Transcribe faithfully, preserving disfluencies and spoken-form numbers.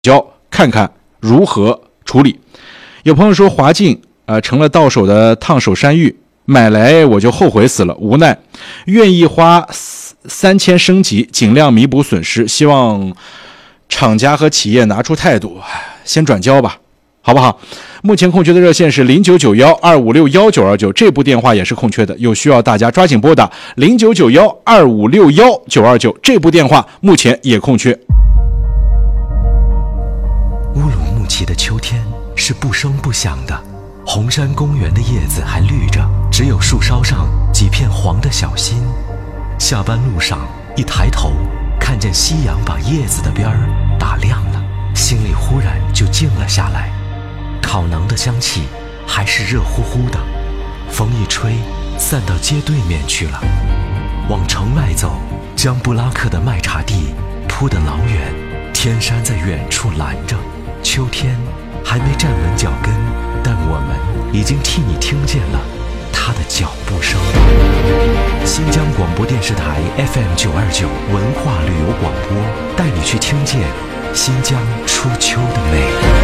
教看看如何处理。有朋友说华镜呃成了到手的烫手山芋，买来我就后悔死了，无奈愿意花三千升级，尽量弥补损失，希望厂家和企业拿出态度，先转交吧，好不好？目前空缺的热线是零九九幺二五六幺九二九，这部电话也是空缺的，有需要大家抓紧拨打零九九幺二五六幺九二九，这部电话目前也空缺。 乌鲁木齐的秋天是不声不响的，红山公园的叶子还绿着，只有树梢上几片黄的小心。下班路上一抬头，看见夕阳把叶子的边儿打亮了，心里忽然就静了下来。烤馕的香气还是热乎乎的，风一吹，散到街对面去了。往城外走，江布拉克的麦茶地铺得老远，天山在远处拦着。秋天还没站稳脚跟，但我们已经替你听见了他的脚步声。新疆广播电视台 F M 九二九文化旅游广播，带你去听见新疆初秋的美。